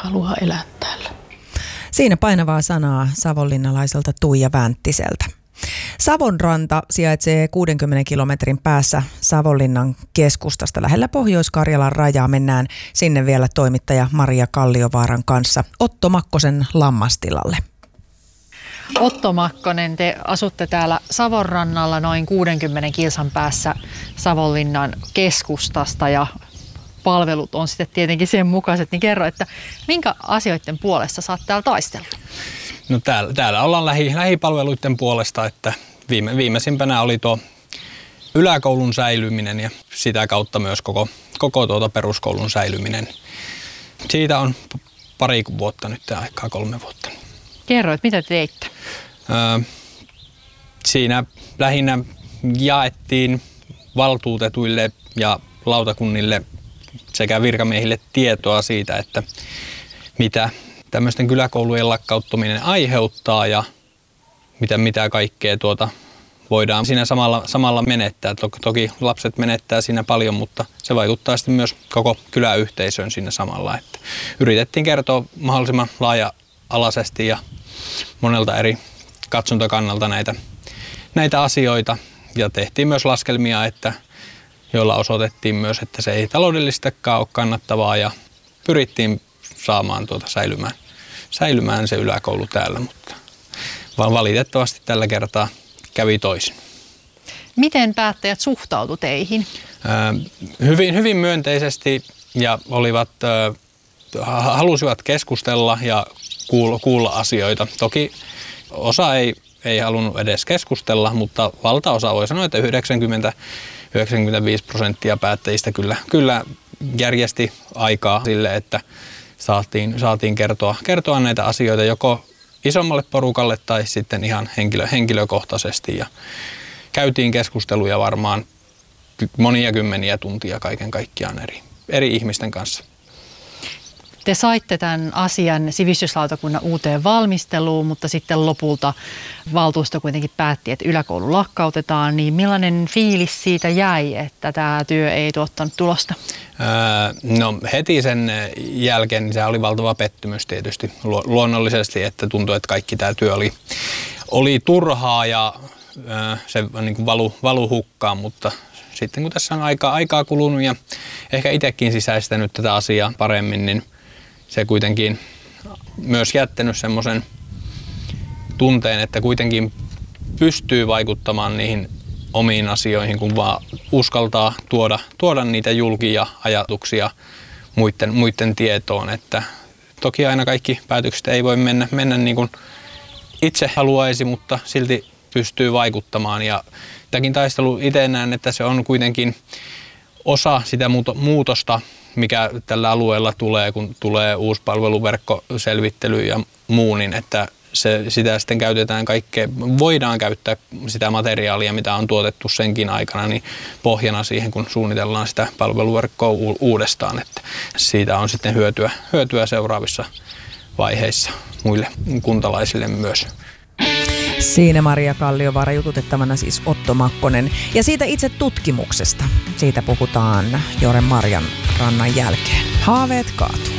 haluaa elää täällä. Siinä painavaa sanaa savonlinnalaiselta Tuija Vänttiseltä. Savonranta sijaitsee 60 kilometrin päässä Savonlinnan keskustasta lähellä Pohjois-Karjalan rajaa. Mennään sinne vielä toimittaja Maria Kalliovaaran kanssa Otto Makkosen lammastilalle. Otto Makkonen, te asutte täällä Savonrannalla noin 60 kilsan päässä Savonlinnan keskustasta ja palvelut on sitten tietenkin sen mukaiset. Niin kerro, että minkä asioiden puolesta sä oot täällä taistellut? No täällä ollaan lähipalveluiden puolesta, että viimeisimpänä oli tuo yläkoulun säilyminen ja sitä kautta myös koko peruskoulun säilyminen. Siitä on pari vuotta nyt aikaa, 3 vuotta. Kerro, että mitä te teitte? Siinä lähinnä jaettiin valtuutetuille ja lautakunnille sekä virkamiehille tietoa siitä, että mitä tämmöisten kyläkoulujen lakkauttaminen aiheuttaa ja mitä kaikkea voidaan siinä samalla menettää. Toki lapset menettää siinä paljon, mutta se vaikuttaa sitten myös koko kyläyhteisöön siinä samalla. Että yritettiin kertoa mahdollisimman laaja-alaisesti ja monelta eri katsontakannalta näitä asioita. Ja tehtiin myös laskelmia, joilla osoitettiin myös, että se ei taloudellistakaan ole kannattavaa ja pyrittiin saamaan säilymään se yläkoulu täällä, mutta vaan valitettavasti tällä kertaa kävi toisin. Miten päättäjät suhtautu teihin? Hyvin myönteisesti ja halusivat keskustella ja kuulla asioita. Toki osa ei halunnut edes keskustella, mutta valtaosa voi sanoa, että 90-95% päättäjistä kyllä järjesti aikaa sille, että saatiin kertoa näitä asioita joko isommalle porukalle tai sitten ihan henkilökohtaisesti. Ja käytiin keskusteluja varmaan monia kymmeniä tuntia kaiken kaikkiaan eri ihmisten kanssa. Te saitte tämän asian sivistyslautakunnan uuteen valmisteluun, mutta sitten lopulta valtuusto kuitenkin päätti, että yläkoulu lakkautetaan. Niin millainen fiilis siitä jäi, että tämä työ ei tuottanut tulosta? No heti sen jälkeen niin se oli valtava pettymys tietysti luonnollisesti, että tuntui, että kaikki tämä työ oli turhaa ja se niin kuin valu hukkaan, mutta sitten kun tässä on aikaa kulunut ja ehkä itsekin sisäistänyt tätä asiaa paremmin, niin se kuitenkin myös jättänyt semmoisen tunteen, että kuitenkin pystyy vaikuttamaan niihin omiin asioihin, kun vaan uskaltaa tuoda niitä julkia ajatuksia muiden tietoon. Että toki aina kaikki päätökset ei voi mennä niin kuin itse haluaisi, mutta silti pystyy vaikuttamaan. Ja tämäkin taistelu itse näen, että se on kuitenkin osa sitä muutosta, mikä tällä alueella tulee, kun tulee uusi palveluverkkoselvittely ja muu, niin että sitä sitten käytetään voidaan käyttää sitä materiaalia, mitä on tuotettu senkin aikana, niin pohjana siihen, kun suunnitellaan sitä palveluverkkoa uudestaan, että siitä on sitten hyötyä seuraavissa vaiheissa muille kuntalaisille myös. Siinä Maria Kalliovaara, jututettavana siis Otto Makkonen. Ja siitä itse tutkimuksesta, siitä puhutaan Joren Marjan rannan jälkeen. Haaveet kaatuu.